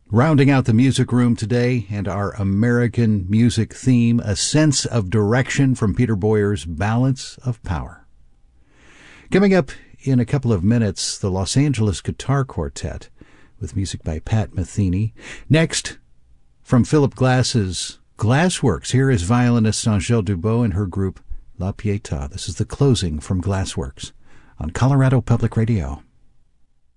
Rounding out the music room today and our American music theme, A Sense of Direction from Peter Boyer's Balance of Power. Coming up in a couple of minutes, the Los Angeles Guitar Quartet with music by Pat Metheny. Next, from Philip Glass's Glassworks, here is violinist Angèle Dubot and her group La Pietà. This is the closing from Glassworks on Colorado Public Radio.